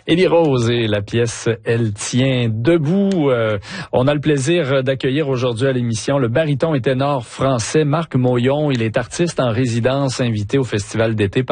Élie Rose et la pièce « Elle tient debout ». On a le plaisir d'accueillir aujourd'hui à l'émission le baryton et ténor français Marc Mauillon. Il est artiste en résidence invité au Festival d'été